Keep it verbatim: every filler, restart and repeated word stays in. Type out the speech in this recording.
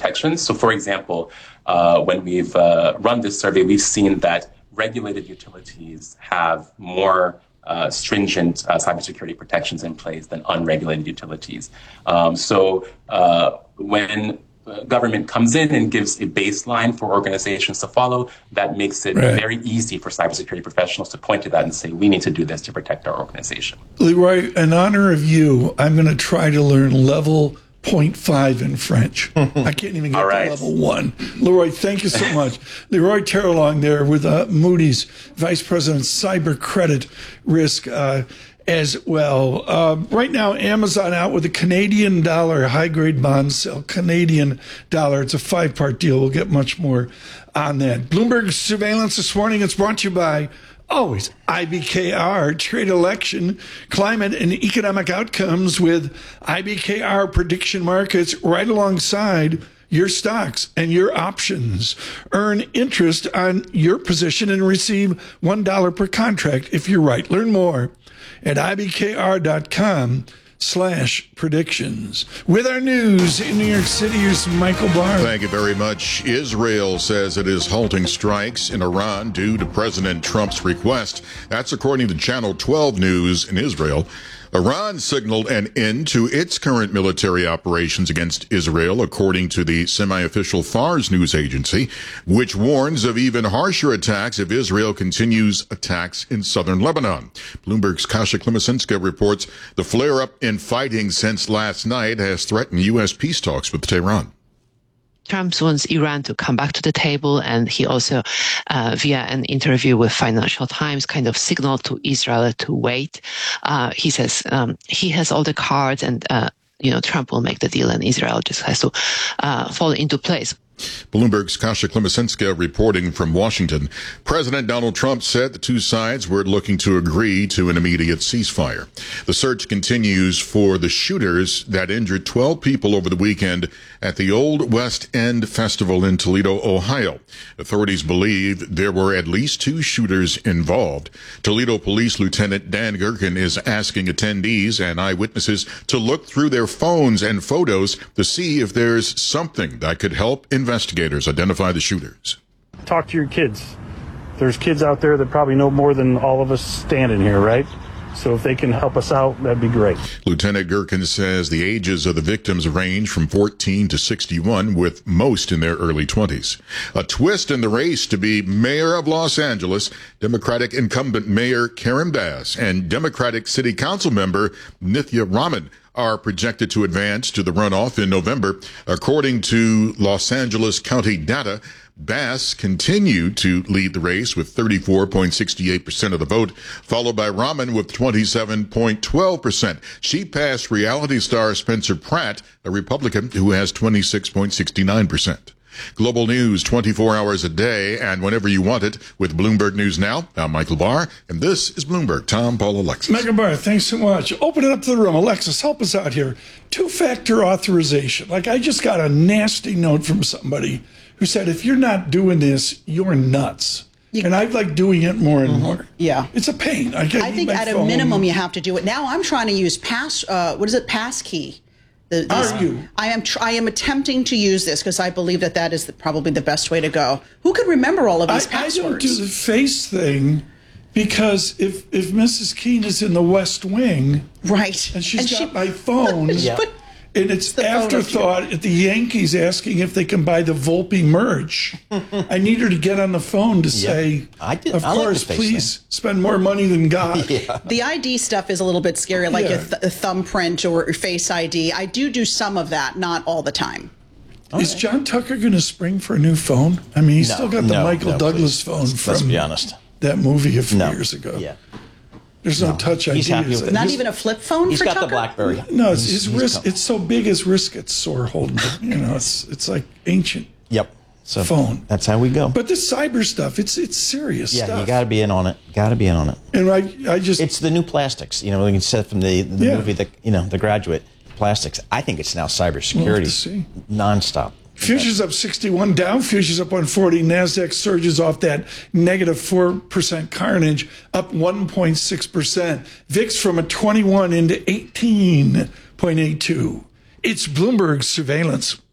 protections. So, for example, uh, when we've uh, run this survey, we've seen that regulated utilities have more uh, stringent uh, cybersecurity protections in place than unregulated utilities. Um, so uh, when government comes in and gives a baseline for organizations to follow, that makes it right. very easy for cybersecurity professionals to point to that and say, we need to do this to protect our organization. Leroy, in honor of you, I'm going to try to learn level zero point five in French. I can't even get right. to level one. Leroy, thank you so much. Leroy Terrelong there with uh, Moody's Vice President Cyber Credit Risk uh, as well. Uh, right now, Amazon out with a Canadian dollar high-grade bond sale. Canadian dollar. It's a five-part deal. We'll get much more on that. Bloomberg Surveillance this morning. It's brought to you by always I B K R. Trade election, climate, and economic outcomes with I B K R prediction markets right alongside your stocks and your options. Earn interest on your position and receive one dollar per contract if you're right. Learn more at ibkr.com slash predictions. With our news in New York City, here's Michael Barr. Thank you very much. Israel says it is halting strikes in Iran due to President Trump's request. That's according to Channel twelve News in Israel. Iran signaled an end to its current military operations against Israel, according to the semi-official Fars news agency, which warns of even harsher attacks if Israel continues attacks in southern Lebanon. Bloomberg's Kasia Klimasinska reports the flare-up in fighting since last night has threatened U S peace talks with Tehran. Trump wants Iran to come back to the table, and he also, uh, via an interview with Financial Times, kind of signaled to Israel to wait. Uh, he says um, he has all the cards, and uh, you know Trump will make the deal, and Israel just has to uh, fall into place. Bloomberg's Kasia Klimasinska reporting from Washington. President Donald Trump said the two sides were looking to agree to an immediate ceasefire. The search continues for the shooters that injured twelve people over the weekend at the Old West End Festival in Toledo, Ohio. Authorities believe there were at least two shooters involved. Toledo Police Lieutenant Dan Gherkin is asking attendees and eyewitnesses to look through their phones and photos to see if there's something that could help investigators identify the shooters. Talk to your kids. There's kids out there that probably know more than all of us standing here, right? So if they can help us out, that'd be great. Lieutenant Gherkin says the ages of the victims range from fourteen to sixty-one, with most in their early twenties. A twist in the race to be mayor of Los Angeles, Democratic incumbent Mayor Karen Bass and Democratic City Council member Nithya Raman are projected to advance to the runoff in November. According to Los Angeles County data, Bass continued to lead the race with thirty-four point six eight percent of the vote, followed by Raman with twenty-seven point one two percent. She passed reality star Spencer Pratt, a Republican, who has twenty-six point six nine percent. Global news twenty-four hours a day and whenever you want it with Bloomberg News Now. I'm Michael Barr, and this is Bloomberg. Tom, Paul, Alexis. Michael Barr, thanks so much. Open it up to the room. Alexis, help us out here. Two-factor authorization. Like, I just got a nasty note from somebody who said, if you're not doing this, you're nuts. You, and I like doing it more and mm-hmm. more. Yeah. It's a pain. I, I think at phone. a minimum you have to do it. Now I'm trying to use pass, uh, what is it, passkey. The, these, Are you? I am. Tr- I am attempting to use this because I believe that that is the, probably the best way to go. Who could remember all of these I, passwords? I don't do the face thing because if if Missus Keene is in the West Wing, right, and she's and got she, my phone, yeah. but, and it's afterthought at the Yankees asking if they can buy the Volpe merch. I need her to get on the phone to say, yep. I did, of I course, like please thing. spend more money than God. Yeah. The I D stuff is a little bit scary, like yeah. a, th- a thumbprint or Face I D. I do do some of that, not all the time. Okay. Is John Tucker going to spring for a new phone? I mean, he's no, still got the no, Michael no, Douglas please. phone let's, from let's be honest. that movie a few no. years ago. Yeah. There's no, no touch I D. He's happy with it. Not he's, even a flip phone he's for got Tucker? the BlackBerry. No, it's, he's, his he's wrist. come. It's so big his wrist gets sore holding it. You know, it's it's like ancient. Yep. So phone. That's how we go. But this cyber stuff, it's it's serious yeah, stuff. Yeah, you got to be in on it. Got to be in on it. And I I just it's the new plastics. You know, we can say from the the yeah. movie, the you know, The Graduate. Plastics. I think it's now cybersecurity nonstop. Futures up sixty-one, Dow futures up one forty, NASDAQ surges off that negative four percent carnage, up one point six percent. V I X from a twenty-one into eighteen point eight two. It's Bloomberg Surveillance.